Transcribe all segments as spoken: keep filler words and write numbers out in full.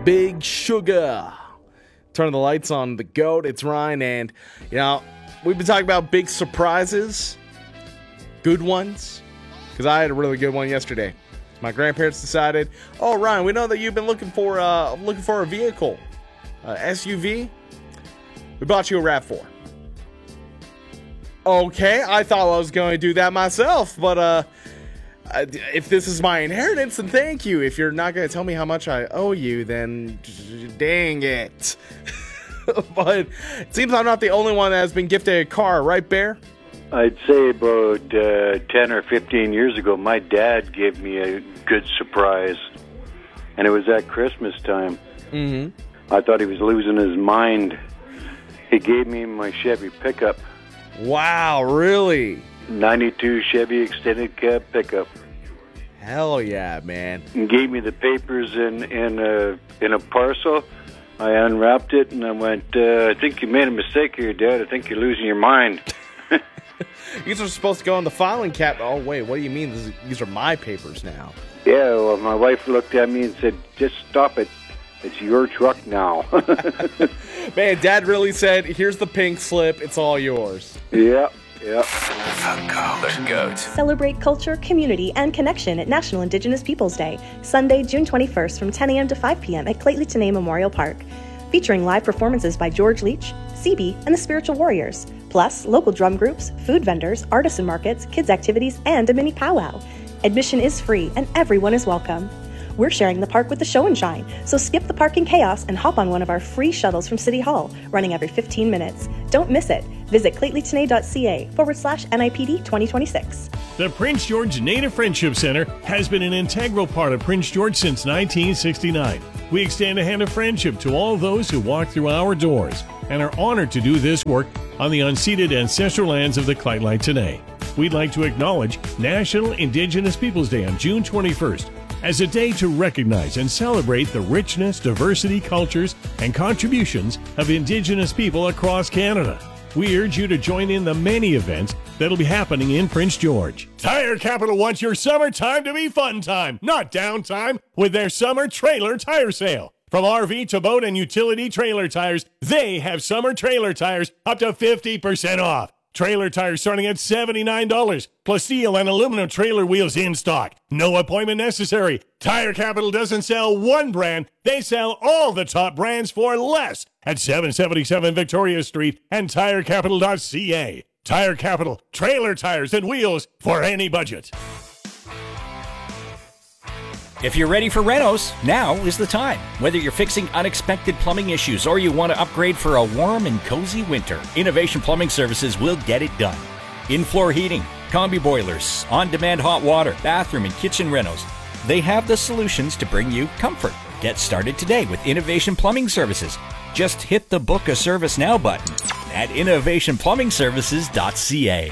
Big Sugar. Turn the lights on the GOAT. It's Ryan, and, you know, we've been talking about big surprises, good ones, because I had a really good one yesterday. My grandparents decided, oh, Ryan, we know that you've been looking for uh, looking for a vehicle, uh, S U V. We bought you a RAV four. Okay, I thought I was going to do that myself, but uh, if this is my inheritance, then thank you. If you're not going to tell me how much I owe you, then dang it. But it seems I'm not the only one that has been gifted a car, right, Bear? I'd say about uh, ten or fifteen years ago, my dad gave me a good surprise, and it was at Christmas time. Mm-hmm. I thought he was losing his mind. He gave me my Chevy pickup. Wow, really? ninety-two Chevy extended cab pickup. Hell yeah, man. And gave me the papers in, in, a, in a parcel. I unwrapped it, and I went, uh, I think you made a mistake here, Dad. I think you're losing your mind. These are supposed to go in the filing cabinet. Oh, wait, what do you mean? This, these are my papers now. Yeah, well, my wife looked at me and said, just stop it. It's your truck now. Man, Dad really said, here's the pink slip. It's all yours. Yeah, yeah. The GOAT. Celebrate culture, community, and connection at National Indigenous Peoples Day, Sunday, June twenty-first from ten a.m. to five p.m. at Clayton Tenay Memorial Park. Featuring live performances by George Leach, C B, and the Spiritual Warriors. Plus, local drum groups, food vendors, artisan markets, kids' activities, and a mini powwow. Admission is free, and everyone is welcome. We're sharing the park with the Show and Shine, so skip the parking chaos and hop on one of our free shuttles from City Hall, running every fifteen minutes. Don't miss it. Visit claytontenay.ca forward slash NIPD 2026. The Prince George Native Friendship Center has been an integral part of Prince George since nineteen sixty-nine. We extend a hand of friendship to all those who walk through our doors and are honored to do this work on the unceded ancestral lands of the Clyde today. We'd like to acknowledge National Indigenous Peoples Day on June twenty-first as a day to recognize and celebrate the richness, diversity, cultures, and contributions of Indigenous people across Canada. We urge you to join in the many events that'll be happening in Prince George. Tire Capital wants your summertime to be fun time, not downtime, with their summer trailer tire sale. From R V to boat and utility trailer tires, they have summer trailer tires up to fifty percent off. Trailer tires starting at seventy-nine dollars, plus steel and aluminum trailer wheels in stock. No appointment necessary. Tire Capital doesn't sell one brand. They sell all the top brands for less at seven seventy-seven Victoria Street and tire capital dot c a. Tire Capital, trailer tires and wheels for any budget. If you're ready for renos, now is the time. Whether you're fixing unexpected plumbing issues or you want to upgrade for a warm and cozy winter, Innovation Plumbing Services will get it done. In-floor heating, combi boilers, on-demand hot water, bathroom and kitchen renos. They have the solutions to bring you comfort. Get started today with Innovation Plumbing Services. Just hit the Book a Service Now button at innovation plumbing services dot c a.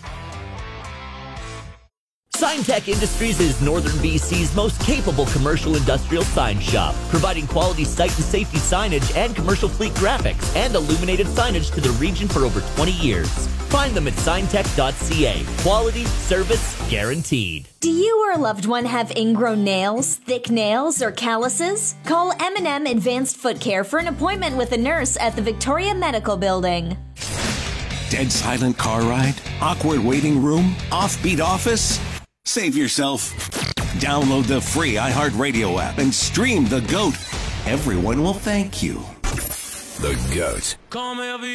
SignTech Industries is Northern B C's most capable commercial industrial sign shop, providing quality site and safety signage and commercial fleet graphics and illuminated signage to the region for over twenty years. Find them at sign tech dot c a. Quality, service, guaranteed. Do you or a loved one have ingrown nails, thick nails, or calluses? Call M and M Advanced Foot Care for an appointment with a nurse at the Victoria Medical Building. Dead silent car ride? Awkward waiting room? Offbeat office? Save yourself. Download the free iHeartRadio app and stream The GOAT. Everyone will thank you. The GOAT.